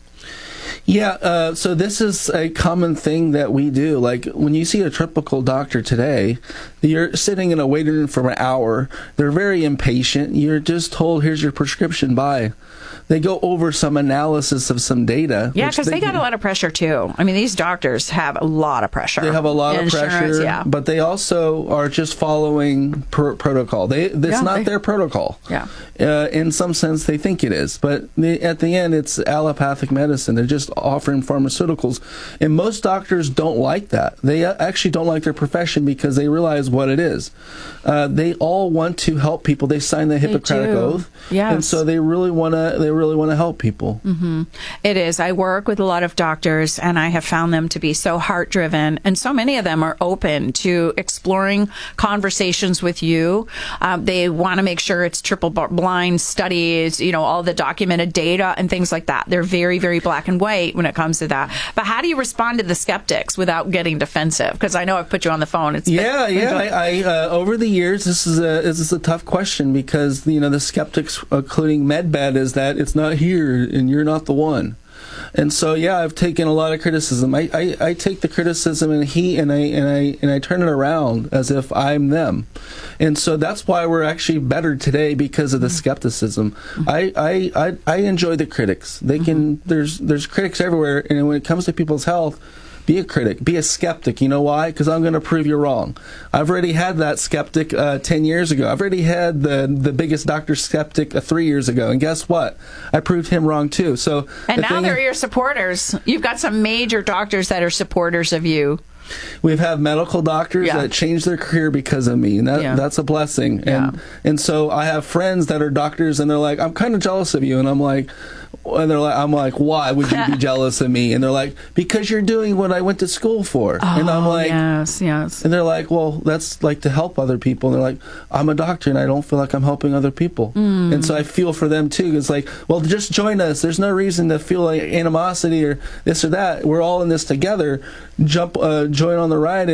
Yeah, so this is a common thing that we do. Like, when you see a typical doctor today, you're sitting in a waiting room for an hour. They're very impatient. You're just told, here's your prescription, bye. They go over some analysis of some data. Yeah, because they got a lot of pressure, too. I mean, these doctors have a lot of pressure. They have a lot of pressure, but they also are just following protocol. It's not their protocol. Yeah. In some sense, they think it is. But at the end, it's allopathic medicine. They're just offering pharmaceuticals. And most doctors don't like that. They actually don't like their profession because they realize what it is. They all want to help people. They sign the Hippocratic Oath. Yes. And so they really want to help people. It is. I work with a lot of doctors, and I have found them to be so heart-driven, and so many of them are open to exploring conversations with you. They want to make sure it's triple-blind studies, all the documented data and things like that. They're very, very black and white when it comes to that. But how do you respond to the skeptics without getting defensive? Because I know I've put you on the phone. I over the years, this is a tough question because the skeptics, including MedBed, is that it's not here and you're not the one. And so, I've taken a lot of criticism. I take the criticism and I turn it around as if I'm them. And so that's why we're actually better today, because of the skepticism. I enjoy the critics. They can. There's critics everywhere, and when it comes to people's health, be a critic. Be a skeptic. You know why? Because I'm going to prove you wrong. I've already had that skeptic 10 years ago. I've already had the biggest doctor skeptic 3 years ago. And guess what? I proved him wrong, too. So, and now they're your supporters. You've got some major doctors that are supporters of you. We've had medical doctors that changed their career because of me, and that's a blessing. And so I have friends that are doctors, and they're like, I'm kind of jealous of you, and I'm like, why would you be jealous of me? And they're like, because you're doing what I went to school for. And I'm like, yes. And they're like, well, that's like to help other people. And they're like, I'm a doctor and I don't feel like I'm helping other people. And so I feel for them too. It's like, well, just join us. There's no reason to feel like animosity or this or that. We're all in this together. Join on the ride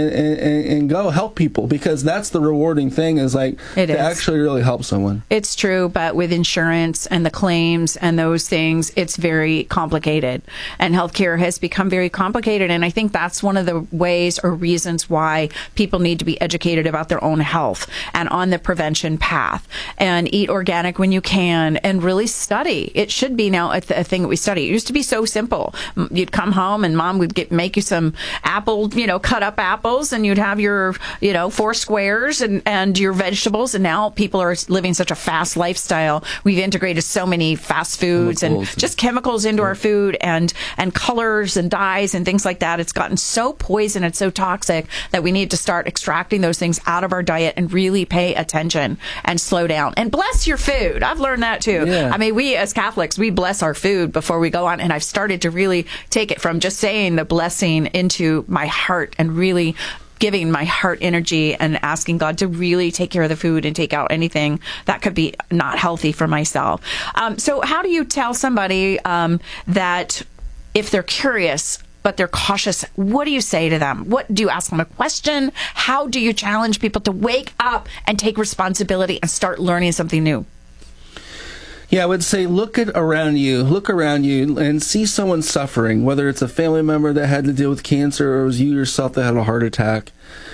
and go help people, because that's the rewarding thing, is like to actually really help someone. It's true, but with insurance and the claims and those things, it's very complicated, and healthcare has become very complicated. And I think that's one of the ways or reasons why people need to be educated about their own health and on the prevention path, and eat organic when you can, and really study. It should be now a thing that we study. It used to be so simple. You'd come home and mom would make you some apple, cut up apples, and you'd have your, 4 squares and your vegetables. And now people are living such a fast lifestyle. We've integrated so many fast foods and just chemicals into our food, and colors and dyes and things like that. It's gotten so poison and so toxic that we need to start extracting those things out of our diet and really pay attention and slow down and bless your food. I've learned that too. Yeah. I mean, we as Catholics, we bless our food before we go on, and I've started to really take it from just saying the blessing into my heart, and really giving my heart energy and asking God to really take care of the food and take out anything that could be not healthy for myself. So how do you tell somebody that if they're curious but they're cautious, what do you say to them? What do you ask them a question? How do you challenge people to wake up and take responsibility and start learning something new? Yeah, I would say look around you and see someone suffering, whether it's a family member that had to deal with cancer or it was you yourself that had a heart attack.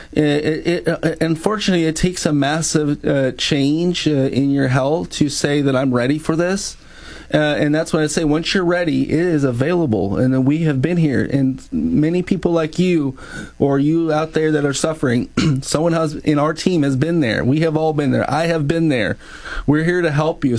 Unfortunately, it takes a massive change in your health to say that I'm ready for this. And that's what I say. Once you're ready, it is available. And we have been here. And many people like you, or you out there that are suffering, someone in our team has been there. We have all been there. I have been there. We're here to help you.